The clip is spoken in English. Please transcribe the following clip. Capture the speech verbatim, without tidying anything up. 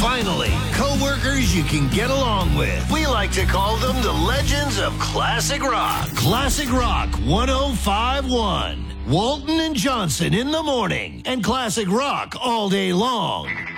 Finally, co-workers you can get along with. We like to call them the legends of classic rock. Classic Rock one oh five point one. Walton and Johnson in the morning and classic rock all day long.